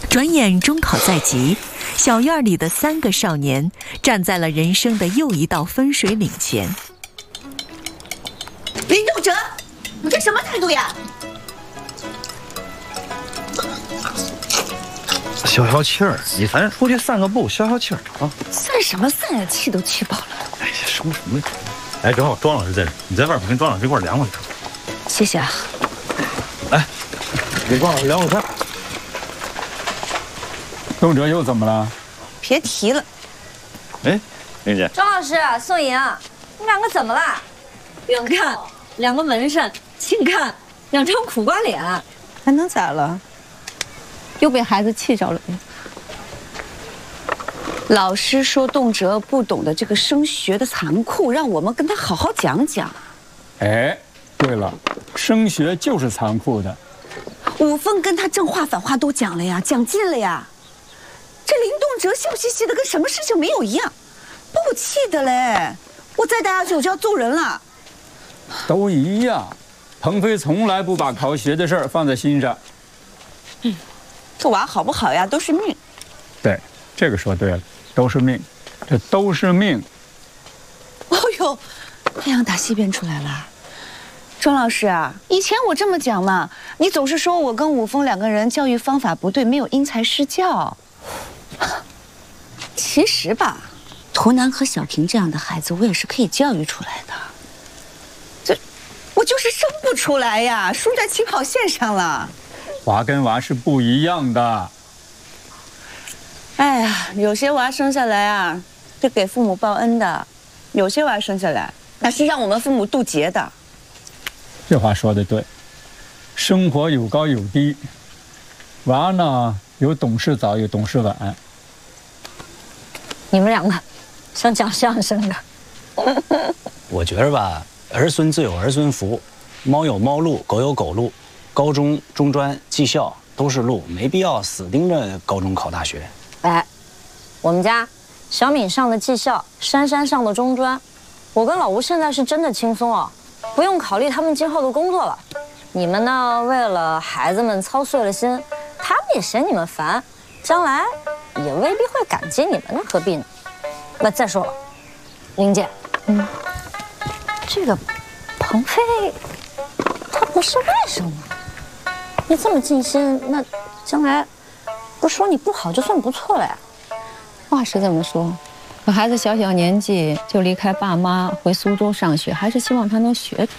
转眼中考在即，小院里的3个少年站在了人生的又一道分水岭前。 林仲哲，你这什么态度呀？ 消消气儿，你咱出去散个步，消消气儿啊！ 散什么散呀？气都气饱了。 哎呀，什么？哎，正好庄老师在这，你在外边跟庄老师一块凉快去。 谢谢啊。 来，给庄老师凉会天。 仲哲又怎么了？ 别提了。 哎，玲姐， 庄老师、宋莹，你们2个怎么了？ 远看2个纹身，近看2张苦瓜脸， 还能咋了？又被孩子气着了。老师说仲哲不懂得这个升学的残酷，让我们跟他好好讲讲。 哎，对了，升学就是残酷的。 武峰跟他正话反话都讲了呀，讲尽了呀。这林仲哲笑嘻嘻的，跟什么事情没有一样，把我气的嘞！我再待下去我就要揍人了。 都一样，鹏飞从来不把考学的事儿放在心上。 这娃好不好呀，都是命。 对，这个说对了，都是命，这都是命。 哦呦，太阳打西边出来了。庄老师啊，以前我这么讲嘛，你总是说我跟武峰2个人教育方法不对，没有因材施教。其实吧，图南和小平这样的孩子，我也是可以教育出来的。我就是生不出来呀，输在起跑线上了。 娃跟娃是不一样的。 哎呀，有些娃生下来啊，是给父母报恩的；有些娃生下来，那是让我们父母渡劫的。 这话说的对，生活有高有低，娃呢有懂事早，有懂事晚。 你们2个像讲相声的。 我觉着吧，儿孙自有儿孙福，猫有猫路，狗有狗路，高中、中专、技校都是路，没必要死盯着高中考大学。 哎，我们家小敏上的技校，珊珊上的中专，我跟老吴现在是真的轻松哦，不用考虑他们今后的工作了。你们呢，为了孩子们操碎了心，他们也嫌你们烦，将来也未必会感激你们呢，何必呢？那再说了，玲姐，这个鹏飞他不是外甥吗？你这么尽心，那将来不是说你不好就算不错了呀？ 话是这么说，可孩子小小年纪就离开爸妈回苏州上学，还是希望他能学